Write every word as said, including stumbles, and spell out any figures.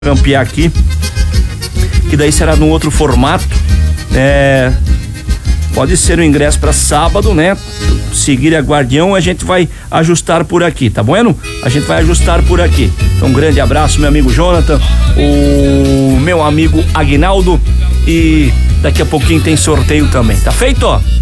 campear aqui, que daí será num outro formato. É, pode ser o ingresso para sábado, né? Seguir a Guardião, a gente vai ajustar por aqui, tá bueno? A gente vai ajustar por aqui. Então, um grande abraço, meu amigo Jonathan, o meu amigo Aguinaldo, e daqui a pouquinho tem sorteio também, tá feito, ó?